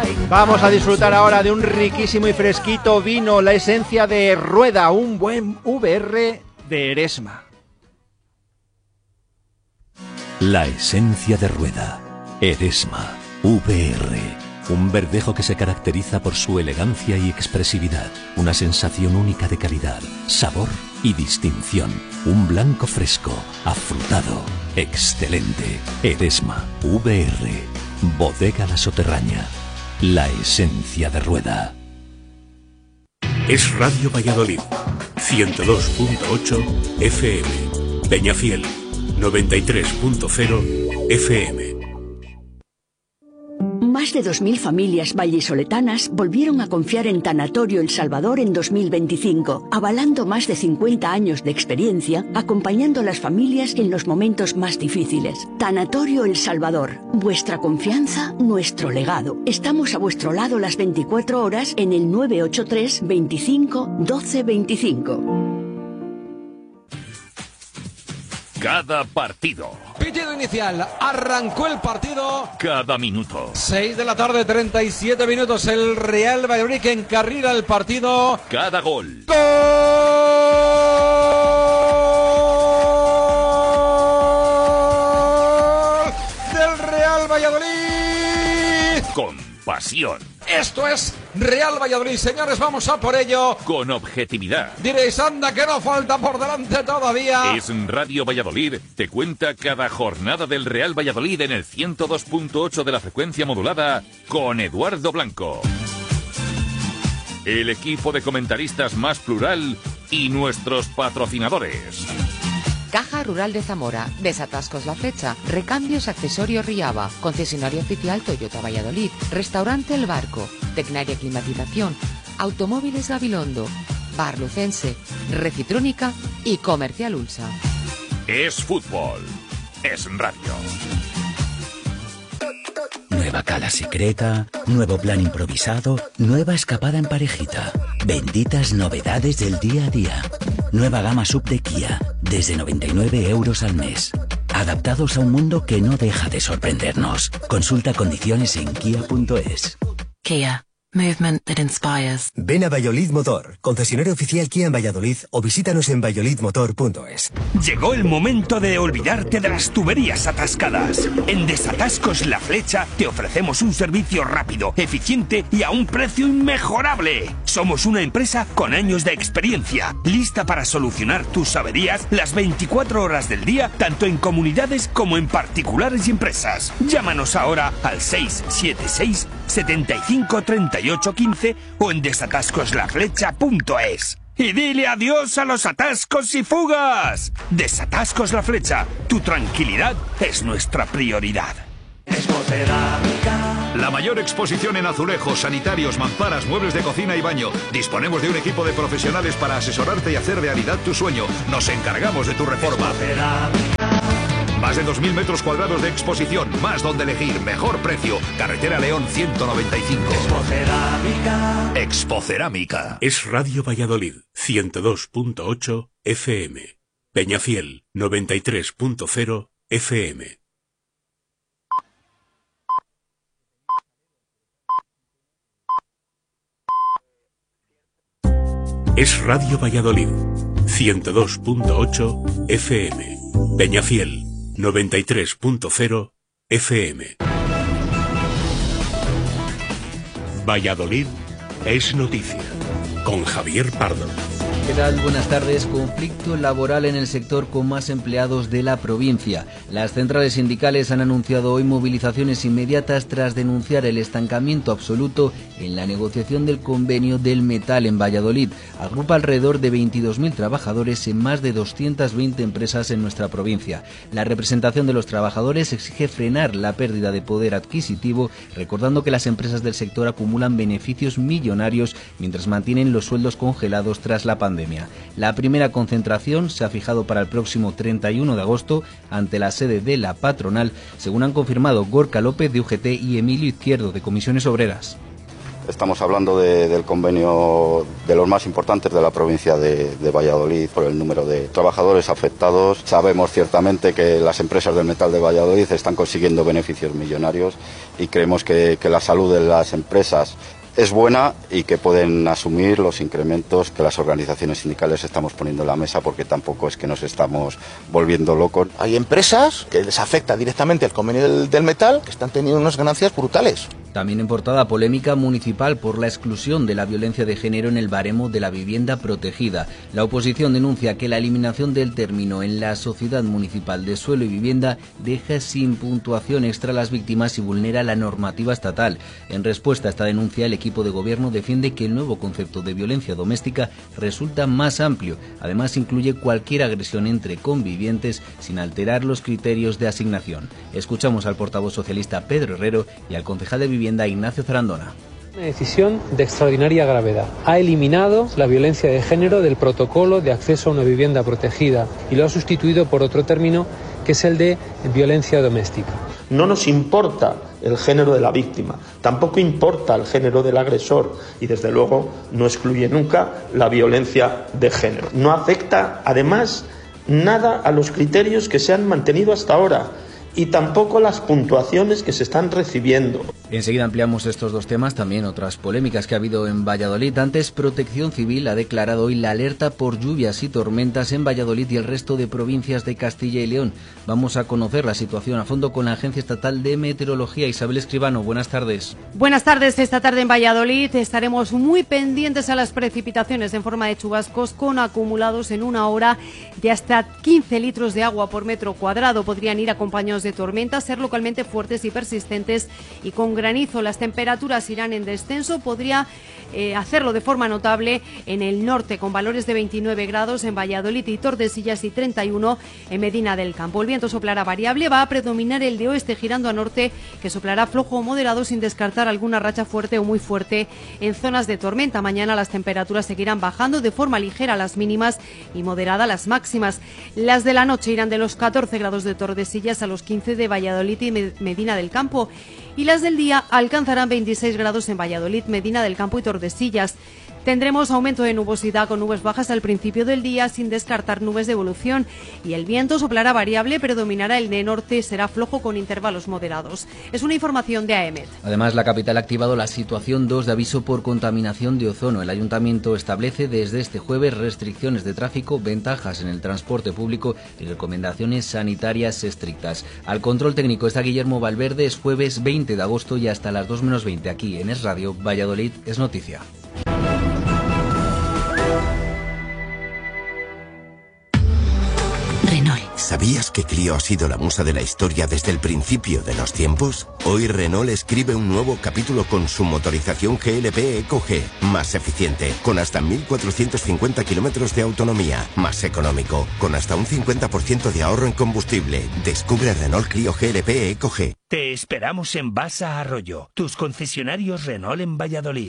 Vamos a disfrutar ahora de un riquísimo y fresquito vino, la esencia de Rueda, un buen VR de Eresma. La esencia de Rueda, Eresma, VR. Un verdejo que se caracteriza por su elegancia y expresividad. Una sensación única de calidad, sabor y distinción. Un blanco fresco, afrutado, excelente. Eresma, VR. Bodega La Soterraña. La esencia de Rueda. Es Radio Valladolid, 102.8 FM. Peñafiel, 93.0 FM. Más de 2.000 familias vallisoletanas volvieron a confiar en Tanatorio El Salvador en 2025, avalando más de 50 años de experiencia, acompañando a las familias en los momentos más difíciles. Tanatorio El Salvador, vuestra confianza, nuestro legado. Estamos a vuestro lado las 24 horas en el 983 25 12 25. Cada partido. Pitido inicial, arrancó el partido. Cada minuto. 6 de la tarde, 37 minutos. El Real Valladolid que encarrila el partido. Cada gol. ¡Gol del Real Valladolid! Con pasión. Esto es Real Valladolid, señores, vamos a por ello. Con objetividad. Diréis, anda, que no falta por delante todavía. Es Radio Valladolid, te cuenta cada jornada del Real Valladolid en el 102.8 de la frecuencia modulada con Eduardo Blanco. El equipo de comentaristas más plural y nuestros patrocinadores. Caja Rural de Zamora, Desatascos La Flecha, Recambios Accesorios Riava, Concesionario Oficial Toyota Valladolid, Restaurante El Barco, Tecnaria Climatización, Automóviles Gabilondo, Bar Lucense, Recitrónica y Comercial Ulsa. Es fútbol, es radio. Nueva cala secreta, nuevo plan improvisado, nueva escapada en parejita. Benditas novedades del día a día. Nueva gama sub de Kia, desde 99 euros al mes. Adaptados a un mundo que no deja de sorprendernos. Consulta condiciones en kia.es. Kia. Movement that inspires. Ven a Valladolid Motor, concesionario oficial Kia en Valladolid, o visítanos en valladolidmotor.es. Llegó el momento de olvidarte de las tuberías atascadas. En Desatascos La Flecha te ofrecemos un servicio rápido, eficiente y a un precio inmejorable. Somos una empresa con años de experiencia, lista para solucionar tus averías las 24 horas del día, tanto en comunidades como en particulares y empresas. Llámanos ahora al 676 75 38 15 o en desatascoslaflecha.es. Y dile adiós a los atascos y fugas. Desatascos La Flecha, tu tranquilidad es nuestra prioridad. La mayor exposición en azulejos, sanitarios, mamparas, muebles de cocina y baño. Disponemos de un equipo de profesionales para asesorarte y hacer realidad tu sueño. Nos encargamos de tu reforma. Más de 2.000 metros cuadrados de exposición, más donde elegir, mejor precio. Carretera León 195. Expocerámica. Es Radio Valladolid, 102.8 FM. Peñafiel, 93.0 FM. Es Radio Valladolid, 102.8 FM. Peñafiel, 93.0 FM. Valladolid es noticia, con Javier Pardo. ¿Qué tal? Buenas tardes. Conflicto laboral en el sector con más empleados de la provincia. Las centrales sindicales han anunciado hoy movilizaciones inmediatas tras denunciar el estancamiento absoluto en la negociación del convenio del metal en Valladolid. Agrupa alrededor de 22.000 trabajadores en más de 220 empresas en nuestra provincia. La representación de los trabajadores exige frenar la pérdida de poder adquisitivo, recordando que las empresas del sector acumulan beneficios millonarios mientras mantienen los sueldos congelados tras la pandemia. La primera concentración se ha fijado para el próximo 31 de agosto ante la sede de la patronal, según han confirmado Gorka López de UGT y Emilio Izquierdo de Comisiones Obreras. Estamos hablando del convenio de los más importantes de la provincia de Valladolid por el número de trabajadores afectados. Sabemos ciertamente que las empresas del metal de Valladolid están consiguiendo beneficios millonarios y creemos que la salud de las empresas es buena y que pueden asumir los incrementos que las organizaciones sindicales estamos poniendo en la mesa, porque tampoco es que nos estamos volviendo locos. Hay empresas que les afecta directamente el convenio del metal que están teniendo unas ganancias brutales. También en portada, polémica municipal por la exclusión de la violencia de género en el baremo de la vivienda protegida. La oposición denuncia que la eliminación del término en la Sociedad Municipal de Suelo y Vivienda deja sin puntuación extra a las víctimas y vulnera la normativa estatal. En respuesta a esta denuncia, el equipo de gobierno defiende que el nuevo concepto de violencia doméstica resulta más amplio. Además, incluye cualquier agresión entre convivientes sin alterar los criterios de asignación. Escuchamos al portavoz socialista Pedro Herrero y al concejal de Vivienda Ignacio Zarandona. Una decisión de extraordinaria gravedad. Ha eliminado la violencia de género del protocolo de acceso a una vivienda protegida y lo ha sustituido por otro término que es el de violencia doméstica. No nos importa el género de la víctima, tampoco importa el género del agresor y desde luego no excluye nunca la violencia de género. No afecta además nada a los criterios que se han mantenido hasta ahora y tampoco las puntuaciones que se están recibiendo. Enseguida ampliamos estos dos temas, también otras polémicas que ha habido en Valladolid. Antes, Protección Civil ha declarado hoy la alerta por lluvias y tormentas en Valladolid y el resto de provincias de Castilla y León. Vamos a conocer la situación a fondo con la Agencia Estatal de Meteorología. Isabel Escribano, buenas tardes. Buenas tardes. Esta tarde en Valladolid estaremos muy pendientes a las precipitaciones en forma de chubascos con acumulados en una hora de hasta 15 litros de agua por metro cuadrado. Podrían ir acompañados de tormentas, ser localmente fuertes y persistentes y con granizo. Las temperaturas irán en descenso, podría hacerlo de forma notable en el norte, con valores de 29 grados en Valladolid y Tordesillas y 31 en Medina del Campo. El viento soplará variable, va a predominar el de oeste girando a norte, que soplará flojo o moderado sin descartar alguna racha fuerte o muy fuerte en zonas de tormenta. Mañana las temperaturas seguirán bajando de forma ligera las mínimas y moderada las máximas. Las de la noche irán de los 14 grados de Tordesillas a los 15 de Valladolid y Medina del Campo, y las del día alcanzarán 26 grados en Valladolid, Medina del Campo y Tordesillas. Tendremos aumento de nubosidad con nubes bajas al principio del día sin descartar nubes de evolución, y el viento soplará variable, predominará el de norte, será flojo con intervalos moderados. Es una información de AEMET. Además, la capital ha activado la situación 2 de aviso por contaminación de ozono. El ayuntamiento establece desde este jueves restricciones de tráfico, ventajas en el transporte público y recomendaciones sanitarias estrictas. Al control técnico está Guillermo Valverde. Es jueves 20 de agosto y hasta las 2 menos 20 aquí en Es Radio. Valladolid es noticia. ¿Sabías que Clio ha sido la musa de la historia desde el principio de los tiempos? Hoy Renault escribe un nuevo capítulo con su motorización GLP EcoG, más eficiente, con hasta 1.450 kilómetros de autonomía, más económico, con hasta un 50% de ahorro en combustible. Descubre Renault Clio GLP EcoG. Te esperamos en Basa Arroyo, tus concesionarios Renault en Valladolid.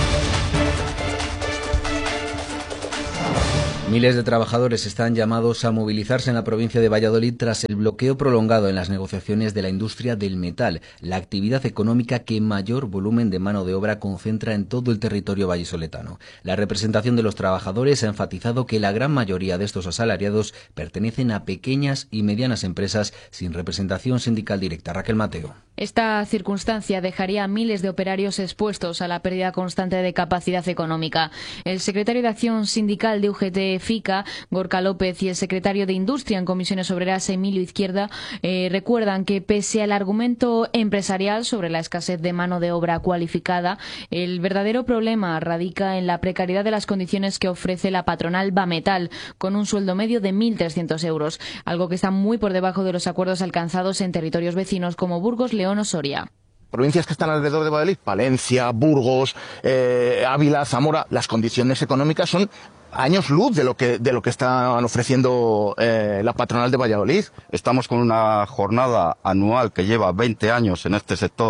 Miles de trabajadores están llamados a movilizarse en la provincia de Valladolid tras el bloqueo prolongado en las negociaciones de la industria del metal, la actividad económica que mayor volumen de mano de obra concentra en todo el territorio vallisoletano. La representación de los trabajadores ha enfatizado que la gran mayoría de estos asalariados pertenecen a pequeñas y medianas empresas sin representación sindical directa. Raquel Mateo. Esta circunstancia dejaría a miles de operarios expuestos a la pérdida constante de capacidad económica. El secretario de Acción Sindical de UGT FICA, Gorka López, y el secretario de Industria en Comisiones Obreras, Emilio Izquierda, recuerdan que pese al argumento empresarial sobre la escasez de mano de obra cualificada, el verdadero problema radica en la precariedad de las condiciones que ofrece la patronal Bametal, con un sueldo medio de 1.300 euros, algo que está muy por debajo de los acuerdos alcanzados en territorios vecinos como Burgos, León o Soria. Provincias que están alrededor de Valladolid, Palencia, Burgos, Ávila, Zamora, las condiciones económicas son años luz de lo que están ofreciendo la patronal de Valladolid. Estamos con una jornada anual que lleva 20 años en este sector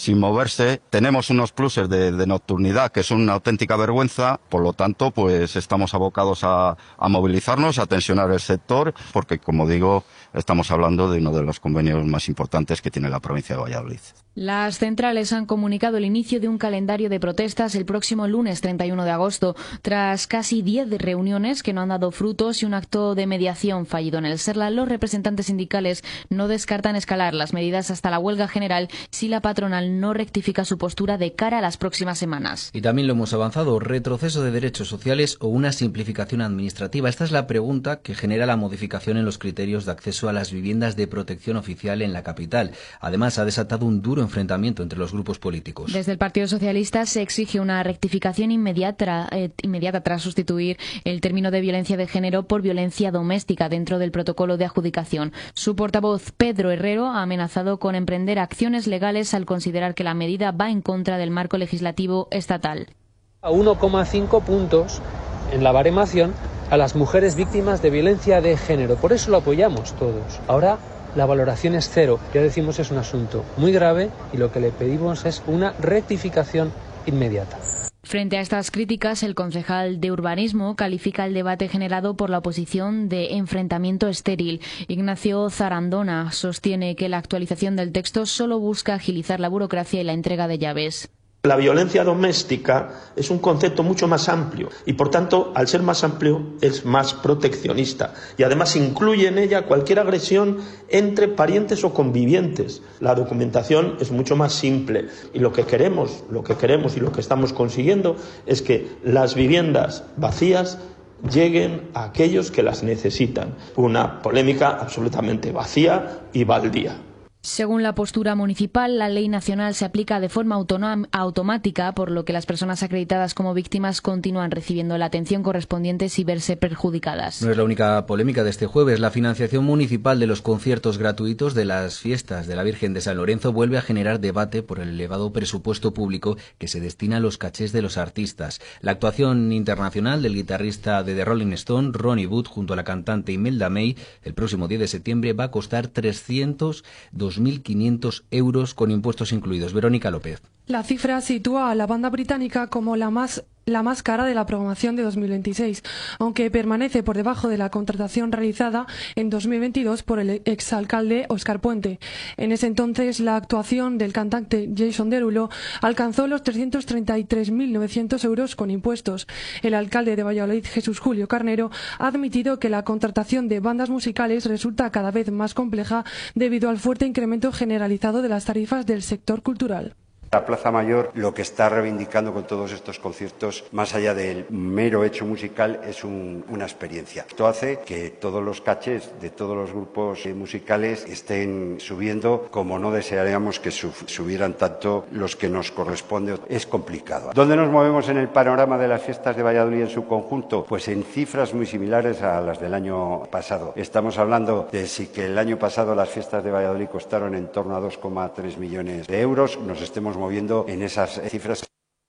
sin moverse. Tenemos unos pluses de nocturnidad que son una auténtica vergüenza, por lo tanto, pues estamos abocados a movilizarnos, a tensionar el sector, porque, como digo, estamos hablando de uno de los convenios más importantes que tiene la provincia de Valladolid. Las centrales han comunicado el inicio de un calendario de protestas el próximo lunes 31 de agosto, tras casi 10 reuniones que no han dado frutos y un acto de mediación fallido en el Serla. Los representantes sindicales no descartan escalar las medidas hasta la huelga general si la patronal no rectifica su postura de cara a las próximas semanas. Y también lo hemos avanzado, retroceso de derechos sociales o una simplificación administrativa. Esta es la pregunta que genera la modificación en los criterios de acceso a las viviendas de protección oficial en la capital. Además, ha desatado un duro enfrentamiento entre los grupos políticos. Desde el Partido Socialista se exige una rectificación inmediata tras sustituir el término de violencia de género por violencia doméstica dentro del protocolo de adjudicación. Su portavoz, Pedro Herrero, ha amenazado con emprender acciones legales al considerar que la medida va en contra del marco legislativo estatal. A 1,5 puntos en la baremación a las mujeres víctimas de violencia de género. Por eso lo apoyamos todos. Ahora la valoración es cero. Ya decimos, es un asunto muy grave y lo que le pedimos es una rectificación inmediata. Frente a estas críticas, el concejal de Urbanismo califica el debate generado por la oposición de enfrentamiento estéril. Ignacio Zarandona sostiene que la actualización del texto solo busca agilizar la burocracia y la entrega de llaves. La violencia doméstica es un concepto mucho más amplio y, por tanto, al ser más amplio, es más proteccionista y además incluye en ella cualquier agresión entre parientes o convivientes. La documentación es mucho más simple y lo que queremos y lo que estamos consiguiendo es que las viviendas vacías lleguen a aquellos que las necesitan. Una polémica absolutamente vacía y baldía. Según la postura municipal, la ley nacional se aplica de forma automática, por lo que las personas acreditadas como víctimas continúan recibiendo la atención correspondiente sin verse perjudicadas. No es la única polémica de este jueves. La financiación municipal de los conciertos gratuitos de las fiestas de la Virgen de San Lorenzo vuelve a generar debate por el elevado presupuesto público que se destina a los cachés de los artistas. La actuación internacional del guitarrista de The Rolling Stone, Ronnie Wood, junto a la cantante Imelda May, el próximo 10 de septiembre va a costar 2.500 euros con impuestos incluidos. Verónica López. La cifra sitúa a la banda británica como la más cara de la programación de 2026, aunque permanece por debajo de la contratación realizada en 2022 por el exalcalde Óscar Puente. En ese entonces, la actuación del cantante Jason Derulo alcanzó los 333.900 euros con impuestos. El alcalde de Valladolid, Jesús Julio Carnero, ha admitido que la contratación de bandas musicales resulta cada vez más compleja debido al fuerte incremento generalizado de las tarifas del sector cultural. La Plaza Mayor lo que está reivindicando con todos estos conciertos, más allá del mero hecho musical, es una experiencia. Esto hace que todos los cachés de todos los grupos musicales estén subiendo, como no desearíamos que subieran tanto los que nos corresponde. Es complicado. ¿Dónde nos movemos en el panorama de las fiestas de Valladolid en su conjunto? Pues en cifras muy similares a las del año pasado. Estamos hablando de si que el año pasado las fiestas de Valladolid costaron en torno a 2,3 millones de euros, nos estemos moviendo en esas cifras.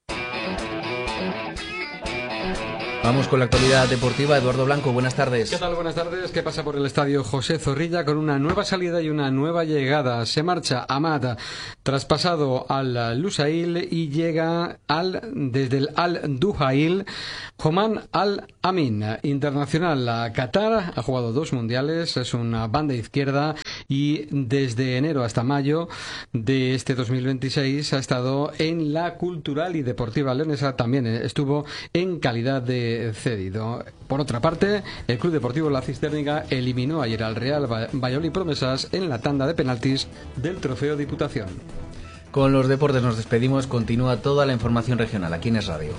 Vamos con la actualidad deportiva. Eduardo Blanco, buenas tardes. ¿Qué tal? Buenas tardes. ¿Qué pasa por el estadio José Zorrilla con una nueva salida y una nueva llegada? Se marcha Amad, traspasado al Lusail, y llega desde el Al-Duhail, Homan Al-Amin, internacional a Qatar. Ha jugado 2 mundiales, es una banda izquierda y desde enero hasta mayo de este 2026 ha estado en la Cultural y Deportiva Leonesa. También estuvo en calidad de cedido. Por otra parte, el Club Deportivo La Cisterna eliminó ayer al Real Valladolid Promesas en la tanda de penaltis del Trofeo Diputación. Con los deportes nos despedimos. Continúa toda la información regional aquí en Es Radio.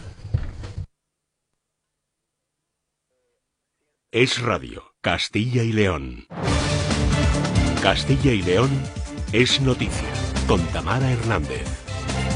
Es Radio, Castilla y León. Castilla y León es noticia, con Tamara Hernández.